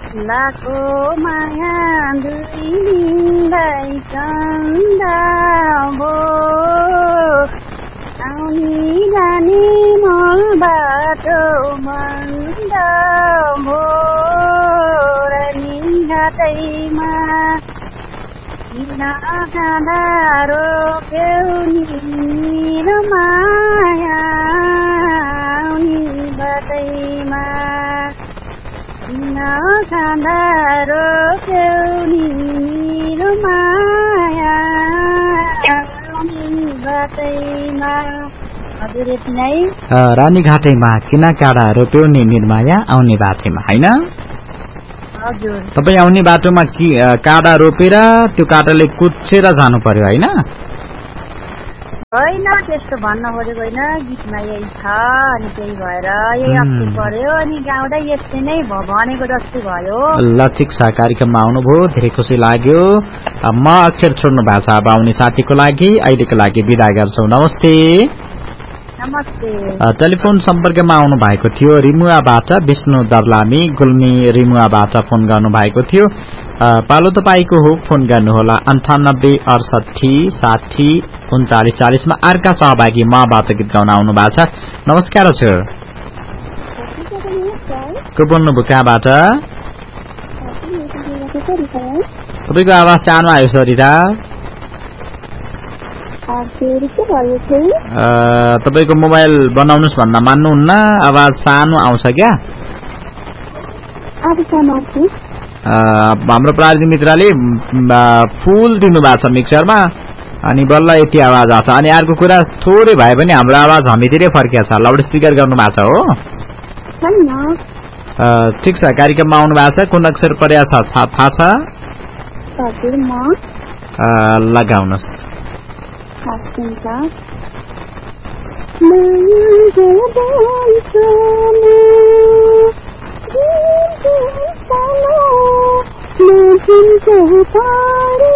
लाको माया दुई लिँदै चन्दा भो आउने जाने मल बाटो मन्द भो रानी घाटैमा किन खाँदा रोक्यौ नि र माया आउने बाटैमा किन खाँदा रोक्यौ नि र माया आउने बाटैमा। हजुर यति नै। रानीघाटैमा किन काँडा रोप्यौ नि निर्माया आउने बाटैमा हैन? हजुर। तपाई आउने बाटोमा काँडा रोपेर त्यो काँडाले कुचेर जानु पर्यो हैन? होइन त्यस्तो भन्न खोजेको होइन, गीतमा यही छ अनि त्यही भएर यही अप्ठ्यारो पर्यो अनि गाउँदै यस्तै नै भनेको जस्तो भयो। ल ठिक छ, कार्यक्रममा आउनुभयो धेरै खुसी लाग्यो। म अक्षर छोड्नु भएको छ, अब आउने साथीको लागि अहिलेको लागि बिदा गर्छौ। नमस्ते। नमस्ते। टेलिफोन सम्पर्कमा आउनु भएको थियो रिमुवाबाट विष्णु दर्लामी, गुल्मी रिमुवाबाट फोन गर्नु भएको थियो। पालो तपाईको हो, फोन गर्नुहोला 98 68 60 39 40 मा। अर्का सहभागी मबाट गीत गाउन आउनु भएको छ। नमस्कार हजुर, को बोल्नुभयो, कहाँबाट? तपाईँको आवाज सानो आयो सरिता। तपाईँको मोबाइल बनाउनुहोस् भन्दा मान्नुहुन्न, आवाज सानो आउँछ क्या। हाम्रो प्राविधिक मित्रले फुल दिनु भएको छ मिक्सरमा अनि बल्ल यति आवाज आउँछ। अनि अर्को कुरा, थोरै भए पनि हाम्रो आवाज हामीतिरै फर्किया छ, लाउड स्पिकर गर्नु भएको छ हो? ठिक छ, कार्यक्रममा आउनु भएको छ। कुन अक्षर पर्या छ थाहा छ? लगाउनुहोस्। तारे